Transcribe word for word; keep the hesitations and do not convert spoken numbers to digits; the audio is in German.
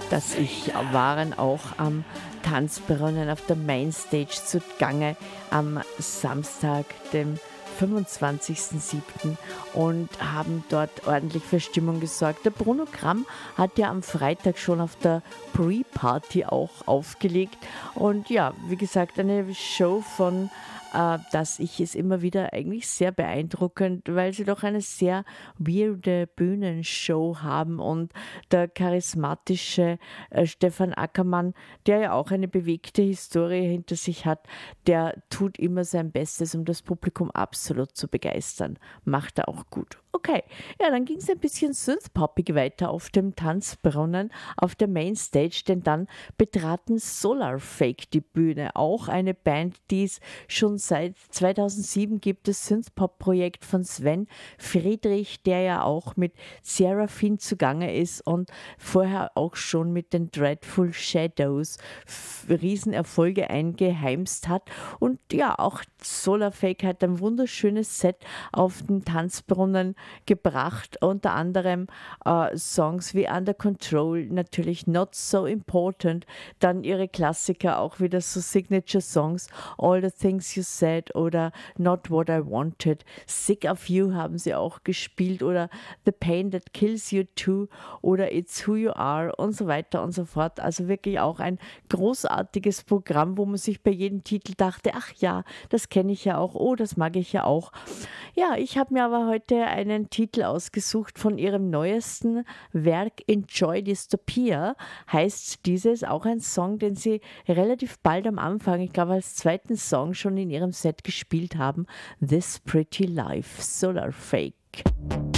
dass ich waren auch am Tanzbrunnen auf der Mainstage zugange am Samstag, dem fünfundzwanzigsten siebten und haben dort ordentlich für Stimmung gesorgt. Der Bruno Gramm hat ja am Freitag schon auf der Pre-Party auch aufgelegt und ja, wie gesagt, eine Show von äh, dass ich es immer wieder eigentlich sehr beeindruckend, weil sie doch eine sehr weirde Bühnenshow haben und der charismatische äh, Stefan Ackermann, der ja auch eine bewegte Historie hinter sich hat, der tut immer sein Bestes, um das Publikum absolut zu begeistern. Macht er auch gut. Okay, ja, dann ging es ein bisschen synthpoppig weiter auf dem Tanzbrunnen, auf der Mainstage, denn dann betraten Solarfake die Bühne, auch eine Band, die es schon seit zweitausendsieben gibt, das Synthpop-Projekt von Sven Friedrich, der ja auch mit Seraphine zugange ist und vorher auch schon mit den Dreadful Shadows Riesenerfolge eingeheimst hat. Und ja, auch Solarfake hat ein wunderschönes Set auf den Tanzbrunnen gebracht, unter anderem äh, Songs wie Under Control, natürlich Not So Important, dann ihre Klassiker, auch wieder so Signature-Songs, All the Things You Said oder Not What I Wanted, Sick of You haben sie auch gespielt oder The Pain That Kills You Too oder It's Who You Are und so weiter und so fort. Also wirklich auch ein großartiges Programm, wo man sich bei jedem Titel dachte, ach ja, das kenne ich ja auch, oh, das mag ich ja auch. Ja, ich habe mir aber heute einen Titel ausgesucht von ihrem neuesten Werk Enjoy Dystopia, heißt dieses, auch ein Song, den sie relativ bald am Anfang, ich glaube als zweiten Song schon in ihrem Set gespielt haben, This Pretty Life, Solarfake.